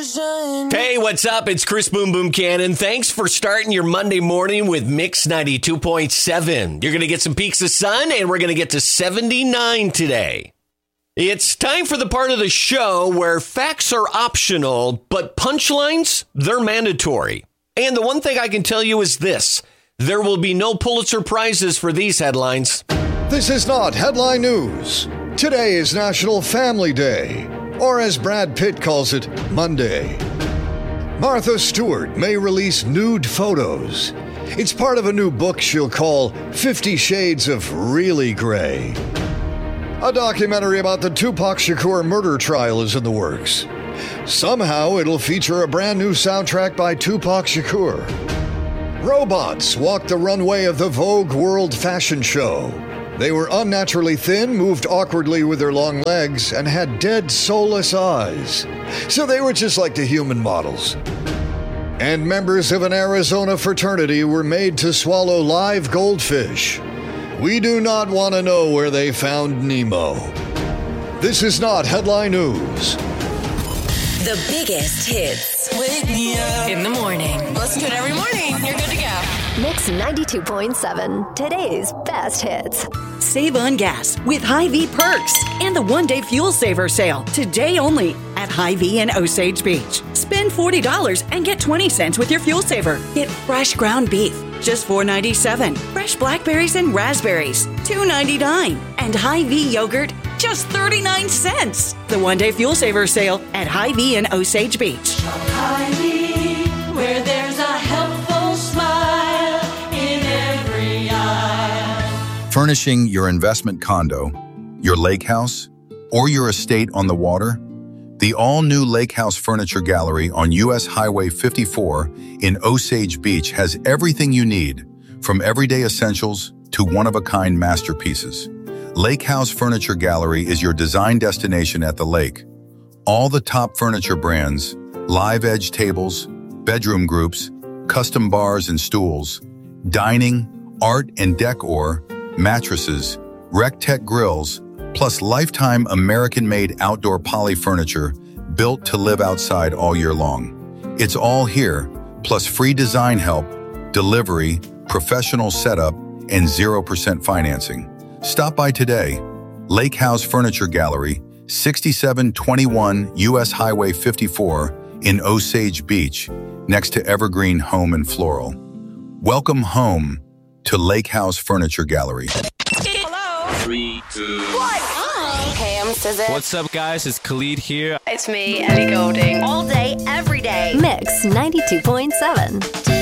Hey, what's up? It's Chris Boom Boom Cannon. Thanks for starting your Monday morning with Mix 92.7. You're going to get some peaks of sun, and we're going to get to 79 today. It's time for the part of the show where facts are optional, but punchlines, they're mandatory. And the one thing I can tell you is this: there will be no Pulitzer Prizes for these headlines. This is not headline news. Today is National Family Day, or as Brad Pitt calls it, Monday. Martha Stewart may release nude photos. It's part of a new book she'll call 50 Shades of Really Gray. A documentary about the Tupac Shakur murder trial is in the works. Somehow it'll feature a brand new soundtrack by Tupac Shakur. Robots walked the runway of the Vogue World Fashion Show. They were unnaturally thin, moved awkwardly with their long legs, and had dead, soulless eyes. So they were just like the human models. And members of an Arizona fraternity were made to swallow live goldfish. We do not want to know where they found Nemo. This is not headline news. The biggest hits. Wake me up in the morning. Listen to it every morning. You're good to go. Mix 92.7, today's best hits. Save on gas with Hy-Vee Perks and the one-day fuel saver sale. Today only at Hy-Vee in Osage Beach. Spend $40 and get 20 cents with your fuel saver. Get fresh ground beef, just $4.97. Fresh blackberries and raspberries, $2.99. And Hy-Vee yogurt, just 39 cents. The one-day fuel saver sale at Hy-Vee in Osage Beach. Hy-Vee, where there's a helpful smile in every aisle. Furnishing your investment condo, your lake house, or your estate on the water? The all-new Lake House Furniture Gallery on U.S. Highway 54 in Osage Beach has everything you need, from everyday essentials to one-of-a-kind masterpieces. Lake House Furniture Gallery is your design destination at the lake. All the top furniture brands, live edge tables, bedroom groups, custom bars and stools, dining, art and decor, mattresses, Rec-Tec grills, plus lifetime American-made outdoor poly furniture built to live outside all year long. It's all here, plus free design help, delivery, professional setup, and 0% financing. Stop by today. Lake House Furniture Gallery, 6721 U.S. Highway 54 in Osage Beach, next to Evergreen Home and Floral. Welcome home to Lake House Furniture Gallery. Hello. 3, 2, 1. Hi. Hey, I'm SZA. What's up, guys? It's Khalid here. It's me, Ellie Goulding. All day, every day. Mix 92.7.